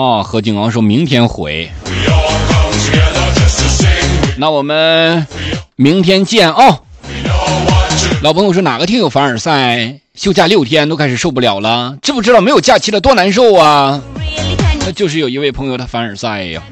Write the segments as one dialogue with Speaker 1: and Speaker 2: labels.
Speaker 1: 哦，何景昂说明天回。那我们明天见哦。老朋友说哪个听友凡尔赛休假6天都开始受不了了，知不知道没有假期了多难受啊？那就是有一位朋友他凡尔赛呀。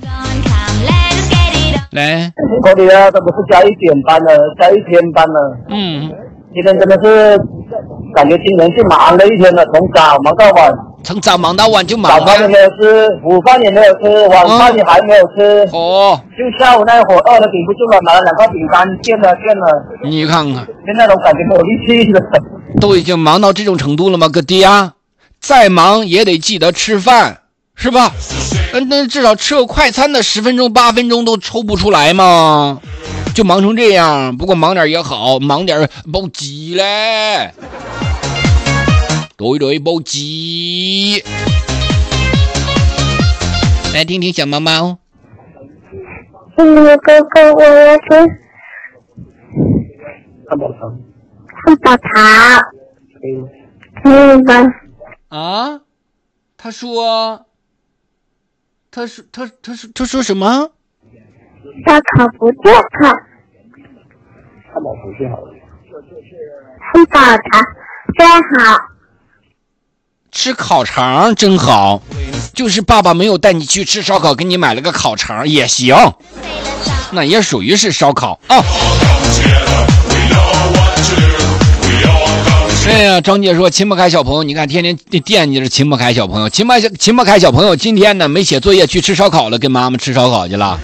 Speaker 1: 来，
Speaker 2: 我的啊，这不是加1点班了，加1天班了。今天真的是感觉今年就忙了一天了，从早忙到晚。
Speaker 1: 从早忙到晚就忙了。
Speaker 2: 早饭也没有吃，午饭也没有吃，晚饭也还没有吃。就下午那会儿饿的顶不住了，买了2块饼干，垫了。
Speaker 1: 你看看，
Speaker 2: 现在都感觉没有力气了。
Speaker 1: 都已经忙到这种程度了吗？哥爹啊，再忙也得记得吃饭，是吧？那至少吃个快餐的10分钟8分钟都抽不出来吗？就忙成这样。不过忙点也好，忙点包鸡嘞，多一堆包鸡。来听听小猫猫。
Speaker 3: 哥哥，我要吃
Speaker 2: 汉堡糖。
Speaker 3: 汉堡糖。可以吧？
Speaker 1: 啊？他说什么？
Speaker 3: 烧烤不健康。
Speaker 2: 汉堡不最好了。
Speaker 3: 汉堡糖最好。
Speaker 1: 吃烤肠真好，就是爸爸没有带你去吃烧烤，给你买了个烤肠也行，那也属于是烧烤啊。哎呀，张姐说秦不开小朋友，你看天天惦记着秦不开小朋友，秦不开小朋友今天呢没写作业去吃烧烤了，跟妈妈吃烧烤去了。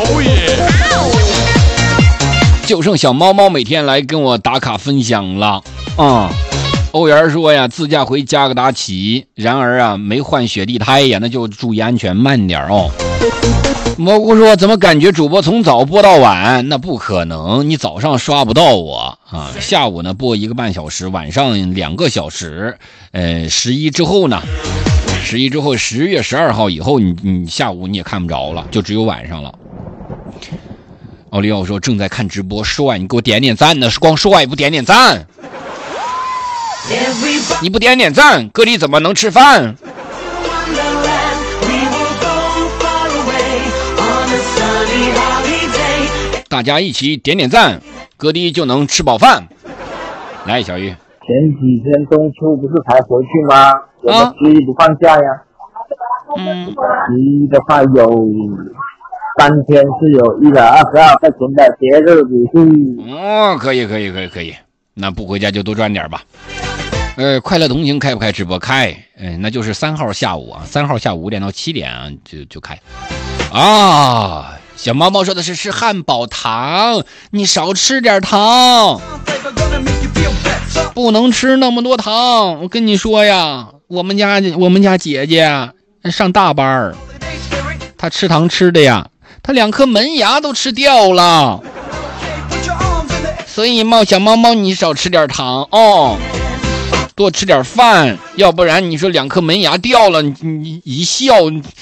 Speaker 1: 就剩小猫猫每天来跟我打卡分享了啊。欧元说呀，自驾回加格达奇，然而啊没换雪地胎呀，那就注意安全，慢点哦。蘑菇说，怎么感觉主播从早播到晚？那不可能，你早上刷不到我啊，下午呢播1个半小时，晚上2个小时。11之后呢，11之后10月12号以后，你下午你也看不着了，就只有晚上了。奥利奥说正在看直播，帅，你给我点点赞呢，光帅不点点赞。你不点点赞，哥弟怎么能吃饭？大家一起点点赞，哥弟就能吃饱饭。来，小玉，
Speaker 2: 前几天中秋不是才回去吗？我们11不放假呀。11的话有3天是有1月22块钱的节日补助。
Speaker 1: 哦，可以，那不回家就多赚点吧。快乐同行开不开直播？开，那就是3号下午啊，3号下午5点到7点啊，就开。啊，小猫猫说的是吃汉堡糖，你少吃点糖，不能吃那么多糖。我跟你说呀，我们家姐姐上大班，她吃糖吃的呀，她2颗门牙都吃掉了。所以小猫猫你少吃点糖哦。多吃点饭，要不然你说2颗门牙掉了，你一笑，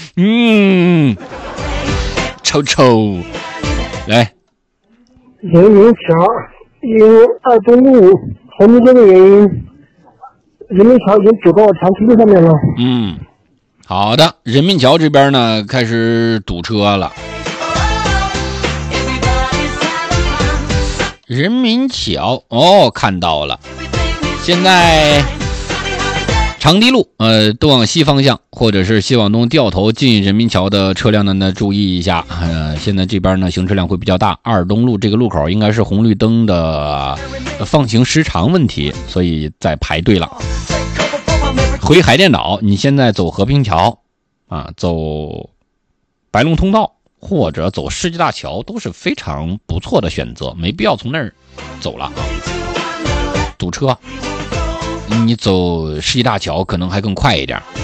Speaker 1: 臭。来，
Speaker 4: 人民桥因2中路红绿灯的原因，人民桥已经堵到长堤路上面了。
Speaker 1: 好的，人民桥这边呢开始堵车了。人民桥看到了。现在长堤路都往西方向，或者是西往东掉头进人民桥的车辆呢注意一下。现在这边呢行车量会比较大，二东路这个路口应该是红绿灯的放行时长问题，所以在排队了。回海淀岛，你现在走和平桥啊，走白龙通道或者走世纪大桥都是非常不错的选择，没必要从那儿走了啊，堵车。你走世纪大桥可能还更快一点。